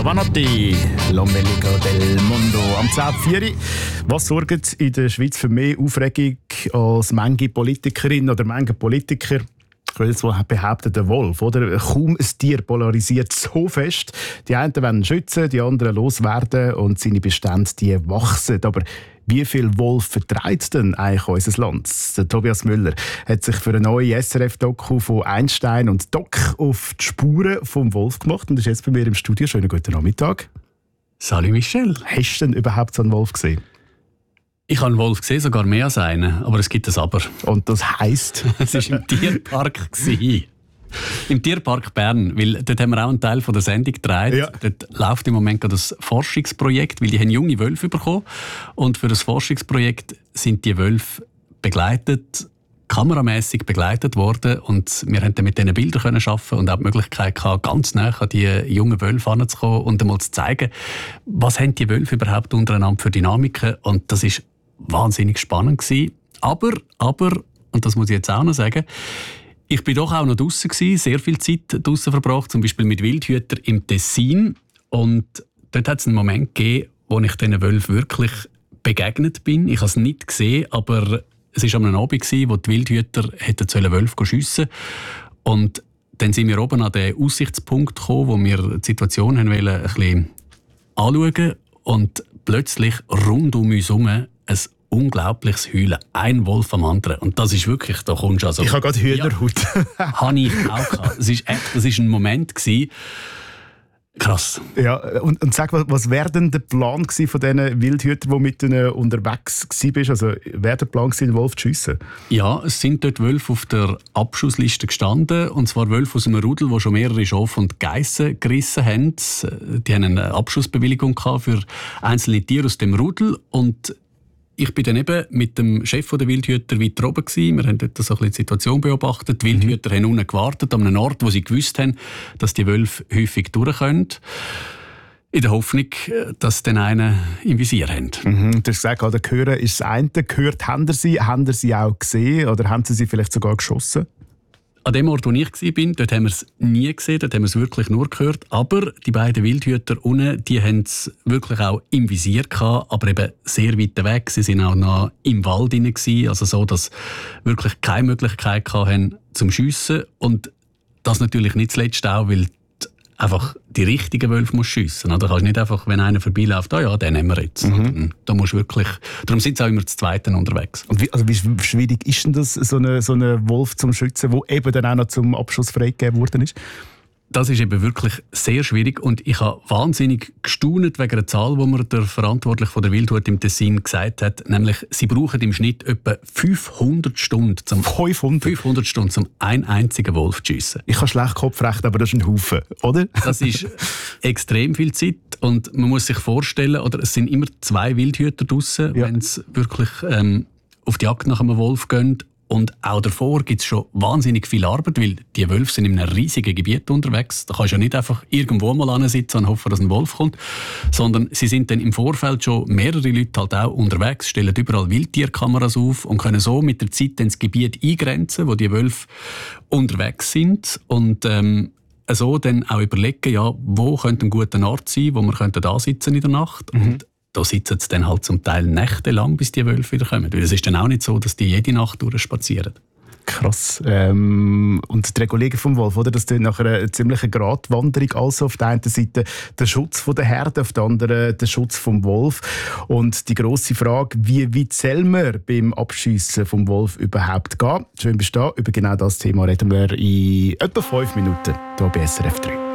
Giovanotti, L'Ombelico del Mondo. Am 10.04 Uhr. Was sorgt in der Schweiz für mehr Aufregung als manche Politikerin oder manche Politiker? Ich will jetzt behaupten, der Wolf. Oder? Kaum ein Tier polarisiert so fest. Die einen wollen schützen, die anderen loswerden und seine Bestände die wachsen. Aber wie viel Wolf vertreibt denn eigentlich unser Land? Der Tobias Müller hat sich für eine neue SRF-Doku von Einstein und Doc auf die Spuren vom Wolf gemacht und ist jetzt bei mir im Studio. Schönen guten Nachmittag. Salut Michel. Hast du denn überhaupt so einen Wolf gesehen? Ich habe einen Wolf gesehen, sogar mehr als einen, aber es gibt ein Aber. Und das heisst? Es war im Tierpark. Im Tierpark Bern, weil dort haben wir auch einen Teil von der Sendung gedreht. Ja. Dort läuft im Moment gerade das Forschungsprojekt, weil die haben junge Wölfe bekommen. Und für das Forschungsprojekt sind die Wölfe kameramässig begleitet worden. Und wir konnten mit diesen Bildern arbeiten und auch die Möglichkeit gehabt, ganz nah an die jungen Wölfe heranzukommen und einmal zu zeigen, was haben die Wölfe überhaupt untereinander für Dynamiken. Und das war wahnsinnig spannend gewesen. Aber, und das muss ich jetzt auch noch sagen, ich war doch auch noch draussen gewesen, sehr viel Zeit draussen verbracht, zum Beispiel mit Wildhütern im Tessin. Und dort hat es einen Moment gegeben, wo ich diesen Wölfen wirklich begegnet bin. Ich habe es nicht gesehen, aber es war am Abend, wo die Wildhüter Wölfe schiessen wollten. Und dann sind wir oben an den Aussichtspunkt gekommen, wo wir die Situation ein bisschen anschauen. Und plötzlich rund um uns herum ein unglaubliches Heulen. Ein Wolf am anderen. Und das ist wirklich, da kommst du also... Ich habe gerade Hühnerhaut. Ja, habe ich auch gehabt. Das war ein Moment gewesen. Krass. Ja, und sag mal, was wäre denn der Plan von diesen Wildhütern, die mit ihnen unterwegs warst? Also, wäre der Plan einen Wolf zu schiessen? Ja, es sind dort Wölfe auf der Abschussliste gestanden. Und zwar Wölfe aus einem Rudel, die schon mehrere Schafe und Geissen gerissen haben. Die haben eine Abschussbewilligung gehabt für einzelne Tiere aus dem Rudel. Und ich bin dann eben mit dem Chef der Wildhüter weiter oben gewesen. Wir haben dort so ein bisschen die Situation beobachtet. Die Wildhüter haben unten gewartet, an einem Ort, wo sie gewusst haben, dass die Wölfe häufig durchkommen. In der Hoffnung, dass sie dann einen im Visier haben. Du hast gesagt, der Hören ist das eine. Gehört haben Sie auch gesehen oder haben Sie sie vielleicht sogar geschossen? An dem Ort, wo ich war, dort haben wir es nie gesehen, dort haben wir es wirklich nur gehört. Aber die beiden Wildhüter unten, die haben es wirklich auch im Visier gehabt, aber eben sehr weit weg. Sie waren auch noch im Wald drin, also so, dass sie wirklich keine Möglichkeit hatten zum Schiessen. Und das natürlich nicht zuletzt auch, weil einfach die richtigen Wölfe schiessen. Da kannst du nicht einfach, wenn einer vorbeiläuft, den nehmen wir jetzt. Da musst du wirklich, darum sind sie auch immer zu Zweiten unterwegs. Und wie schwierig ist denn das, so einen Wolf zum Schützen, der eben dann auch noch zum Abschuss freigegeben worden ist? Das ist eben wirklich sehr schwierig und ich habe wahnsinnig gestaunt wegen einer Zahl, die mir der Verantwortliche von der Wildhut im Tessin gesagt hat, nämlich sie brauchen im Schnitt etwa 500 Stunden, um einen einzigen Wolf zu schiessen. Ich habe schlecht Kopfrecht, aber das ist ein Haufen, oder? Das ist extrem viel Zeit und man muss sich vorstellen, oder es sind immer 2 Wildhüter draussen, wenn sie wirklich auf die Jagd nach einem Wolf gehen. Und auch davor gibt es schon wahnsinnig viel Arbeit, weil die Wölfe sind in einem riesigen Gebiet unterwegs. Da kannst du ja nicht einfach irgendwo mal hinsitzen und hoffen, dass ein Wolf kommt, sondern sie sind dann im Vorfeld schon mehrere Leute halt auch unterwegs, stellen überall Wildtierkameras auf und können so mit der Zeit dann das Gebiet eingrenzen, wo die Wölfe unterwegs sind und so dann auch überlegen, wo könnte ein guter Ort sein, wo wir da sitzen in der Nacht. Und da sitzen sie dann halt zum Teil nächtelang, bis die Wölfe wieder kommen. Weil es ist dann auch nicht so, dass die jede Nacht durchspazieren. Krass. Und die Regulierung vom Wolf, oder? Das ist nach einer ziemlichen Gratwanderung. Also auf der einen Seite der Schutz der Herde, auf der anderen der Schutz vom Wolf. Und die grosse Frage, wie weit soll man beim Abschiessen vom Wolf überhaupt gehen? Schön bist du da. Über genau das Thema reden wir in etwa 5 Minuten hier bei SRF 3.